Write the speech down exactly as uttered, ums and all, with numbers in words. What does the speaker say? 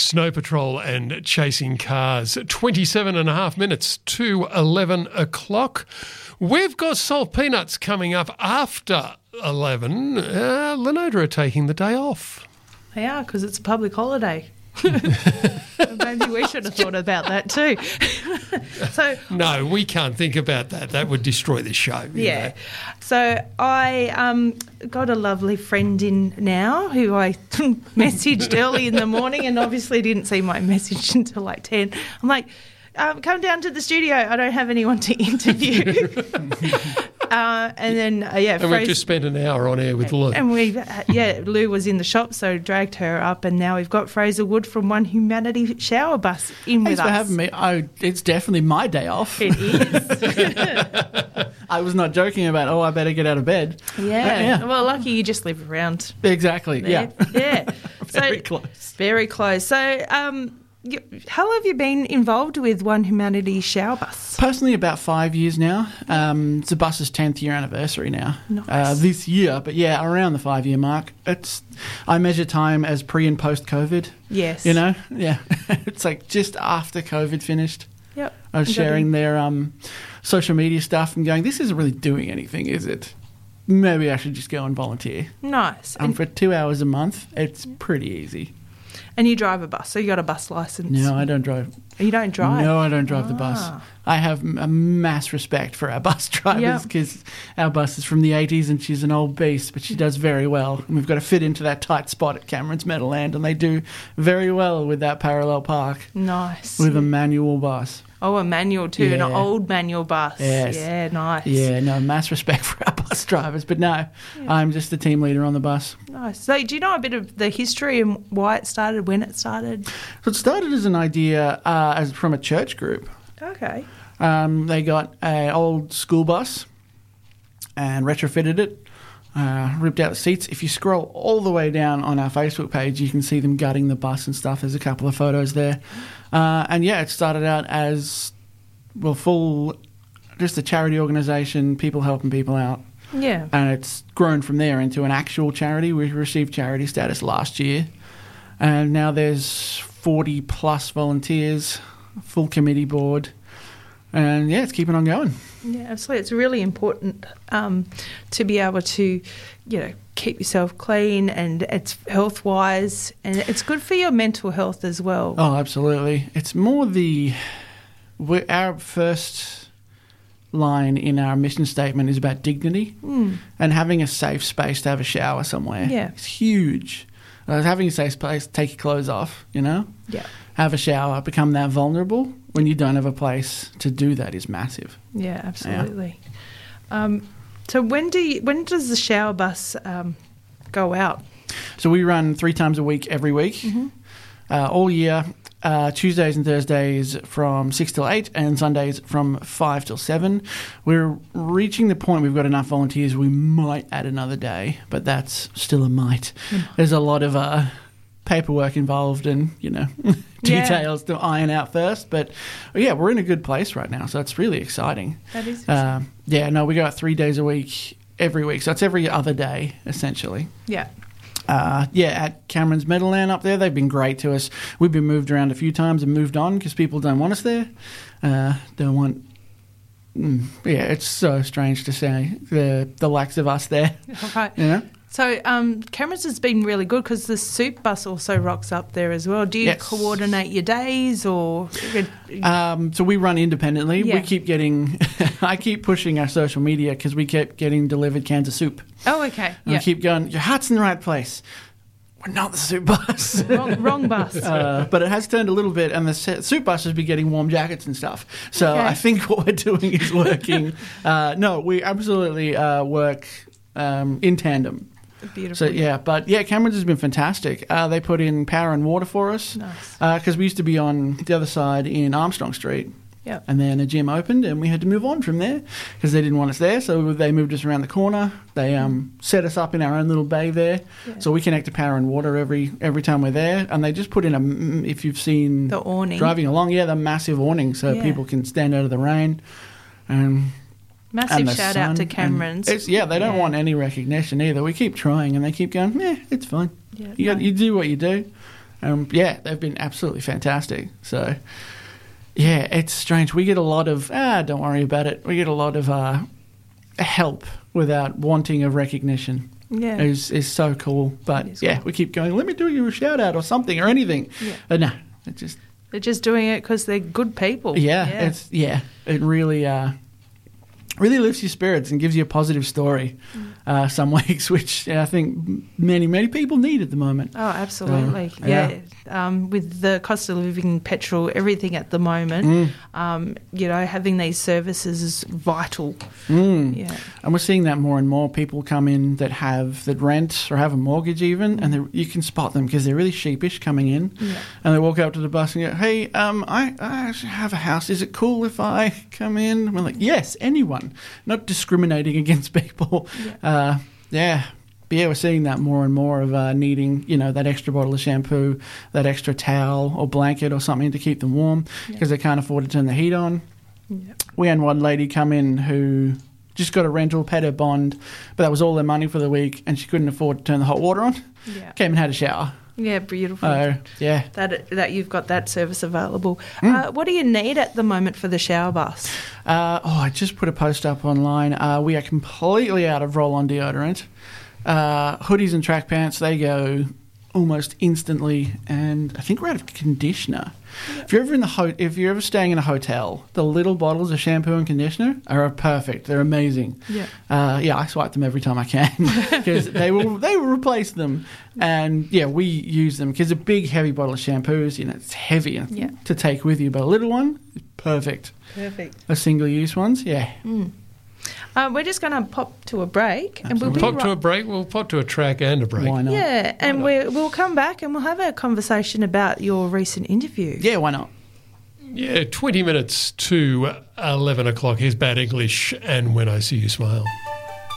Snow Patrol and Chasing Cars. twenty-seven and a half minutes to eleven o'clock. We've got Salt Peanuts coming up after eleven. Uh, Lenoda are taking the day off. They are, because it's a public holiday. Maybe we should have thought about that too. So no, we can't think about that. That would destroy the show. Yeah. know. So I um, got a lovely friend in now who I messaged early in the morning, and obviously didn't see my message until like ten. I'm like, um, come down to the studio. I don't have anyone to interview. uh, and then, uh, yeah. And Fraser, we've just spent an hour on air with Lou. And we, uh, yeah, Lou was in the shop, so dragged her up, and now we've got Fraser Wood from One Humanity Shower Bus in Thanks with us. for having me. Oh, it's definitely my day off. It is. I was not joking about, oh, I better get out of bed. Yeah. Uh, yeah. Well, lucky you just live around Exactly, there. yeah. Yeah. Very so, close. Very close. So, um, you, how long have you been involved with One Humanity Shower Bus? Personally, about five years now. Um, it's the bus's tenth year anniversary now. Nice. Uh, this year, but yeah, around the five year mark. It's I measure time as pre and post COVID. Yes. You know, yeah. It's like just after COVID finished. Yep. I was You got sharing in- their um, social media stuff and going, this isn't really doing anything, is it? Maybe I should just go and volunteer. Nice. Um, And, for two hours a month, it's pretty easy. and you drive a bus, so you got a bus license. No, I don't drive. You don't drive? No, I don't drive the bus. Ah. I have m- a mass respect for our bus drivers Yep. because our bus is from the eighties and she's an old beast, but she does very well. And we've got to fit into that tight spot at Cameron's Meadowland, and they do very well with that parallel park Nice. with a manual bus. Oh, a manual too, and an Yeah. old manual bus. Yes. Yeah, nice. Yeah, no, mass respect for our bus drivers. But no, I'm just the team leader on the bus. Nice. So, do you know a bit of the history and why it started, when it started? So it started as an idea uh, as from a church group. Okay. Um, they got an old school bus and retrofitted it, uh, ripped out the seats. If you scroll all the way down on our Facebook page, you can see them gutting the bus and stuff. There's a couple of photos there. Uh, and yeah, it started out as, well, full, just a charity organisation, people helping people out. Yeah. And it's grown from there into an actual charity. We received charity status last year. And now there's forty plus volunteers, full committee board. And yeah, it's keeping on going. Yeah, absolutely. It's really important um, to be able to, you know, keep yourself clean, and it's health wise, and it's good for your mental health as well. Oh, absolutely. It's more the, we our first line in our mission statement is about dignity Mm. and having a safe space to have a shower somewhere. Yeah. It's huge. Uh, having a safe place, take your clothes off, you know? Yeah. Have a shower, become that vulnerable when you don't have a place to do that is massive. Yeah, absolutely. Um, so when do you, when does the shower bus um, go out? So we run three times a week every week, Mm-hmm. uh, all year. Uh, Tuesdays and Thursdays from six till eight and Sundays from five till seven. We're reaching the point we've got enough volunteers we might add another day, but that's still a might. Mm. There's a lot of uh, paperwork involved and, you know, Yeah. details to iron out first. But yeah, we're in a good place right now, so it's really exciting. That is Uh, yeah, no, we go out three days a week every week, so it's every other day, essentially. yeah. Uh, yeah, at Cameron's Meadowland up there, they've been great to us. We've been moved around a few times and moved on because people don't want us there. Uh, don't want... Mm, yeah, it's so strange to say the the likes of us there. Right. You know? So um, Cameron's has been really good because the soup bus also rocks up there as well. Do you Yes. coordinate your days or? Um, so we run independently. Yeah. We keep getting... I keep pushing our social media because we keep getting delivered cans of soup. Oh, okay. And Yeah. I keep going, your heart's in the right place. We're not the soup bus. wrong, wrong bus. Uh, but it has turned a little bit, and the se- soup bus has been getting warm jackets and stuff. So Okay. I think what we're doing is working. uh, no, we absolutely uh, work um, in tandem. Beautiful. So yeah, but yeah, Cameron's has been fantastic. Uh, they put in power and water for us Nice. because we used to be on the other side in Armstrong Street. Yep. And then a gym opened, and we had to move on from there because they didn't want us there. So they moved us around the corner. They um, set us up in our own little bay there, Yeah. so we connect to power and water every every time we're there. And they just put in a, mm, if you've seen The awning. driving along, yeah, the massive awning so Yeah. people can stand out of the rain. Um, Massive and the shout out sun, to and Cameron's. It's, yeah, they don't Yeah. want any recognition either. We keep trying, and they keep going, "Yeah, it's fine. Yeah, You got, no. you do what you do." Um, yeah, they've been absolutely fantastic. So, yeah, it's strange. We get a lot of, ah, don't worry about it. We get a lot of uh, help without wanting of recognition. Yeah. Is is so cool. But, yeah, cool. we keep going, let me do you a shout-out or something or anything. Yeah. But no, it just... They're just doing it because they're good people. Yeah, yeah. it's yeah, it really uh, really lifts your spirits and gives you a positive story. Mm. Uh, some weeks, which yeah, I think many many people need at the moment. Oh, absolutely. Uh, yeah. yeah. Um, with the cost of living, petrol, everything at the moment, Mm. um, you know, having these services is vital. Mm. Yeah. And we're seeing that more and more. People come in that have that rent or have a mortgage even, and they're- you can spot them because they're really sheepish coming in, Yeah. and they walk up to the bus and go, "Hey, um, I, I actually have a house. Is it cool if I come in?" And we're like, "Yes, anyone." Not discriminating against people. Yeah. Uh, yeah. But yeah, we're seeing that more and more of uh, needing, you know, that extra bottle of shampoo, that extra towel or blanket or something to keep them warm because Yeah. they can't afford to turn the heat on. Yeah. We had one lady come in who just got a rental, paid her bond, but that was all their money for the week, and she couldn't afford to turn the hot water on. Yeah. Came and had a shower. Yeah, beautiful. So, yeah. that that you've got that service available. Mm. Uh, what do you need at the moment for the shower bus? Uh, oh, I just put a post up online. Uh, we are completely out of roll-on deodorant. Uh, hoodies and track pants, they go almost instantly, and I think we're out of conditioner. If you're ever in the ho- if you're ever staying in a hotel, the little bottles of shampoo and conditioner are perfect. They're amazing. Yeah. Uh, yeah, I swipe them every time I can because they will they will replace them, and yeah, we use them because a big heavy bottle of shampoos, you know, it's heavy Yeah. to take with you, but a little one is perfect. Perfect. A single use ones, yeah. Mm. Uh, we're just going to pop to a break, and we'll be Pop to ri- a break. We'll pop to a track and a break. Why not? yeah, and we we'll come back and we'll have a conversation about your recent interview. Yeah, why not? Yeah, twenty minutes to eleven o'clock. Here's Bad English and When I See You Smile.